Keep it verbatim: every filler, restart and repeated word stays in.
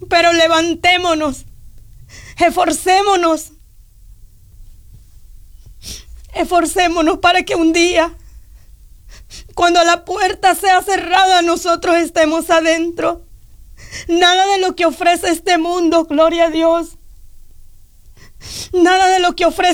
Pero levantémonos, esforcémonos, esforcémonos para que un día, cuando la puerta sea cerrada, nosotros estemos adentro. Nada de lo que ofrece este mundo, gloria a Dios, nada de lo que ofrece